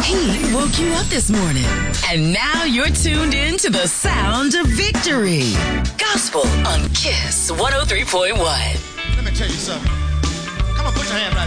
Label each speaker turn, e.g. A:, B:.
A: He woke you up this morning. And now you're tuned in to the sound of victory. Gospel on Kiss 103.1.
B: Let me tell you something. Come on, put your hand right